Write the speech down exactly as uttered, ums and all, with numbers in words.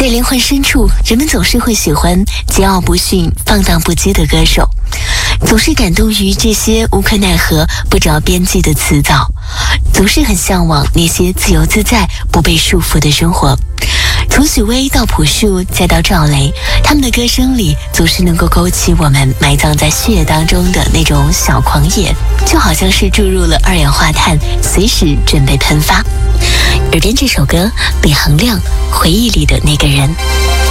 在灵魂深处，人们总是会喜欢桀骜不驯、放荡不羁的歌手，总是感动于这些无可奈何、不着边际的词藻，总是很向往那些自由自在、不被束缚的生活。从许巍到朴树再到赵雷，他们的歌声里总是能够勾起我们埋葬在血液当中的那种小狂野，就好像是注入了二氧化碳，随时准备喷发。耳边这首歌，李衡亮，回忆里的那个人。